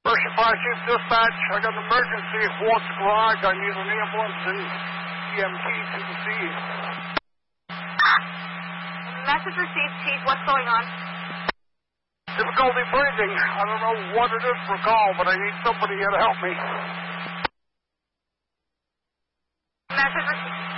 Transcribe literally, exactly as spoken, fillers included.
Mercy Fire Chief Dispatch, I got an emergency at Watts Garage. I need an ambulance and E M T to the scene. Message received, Chief. What's going on? Difficulty breathing. I don't know what it is for a call, but I need somebody here to help me. Message received.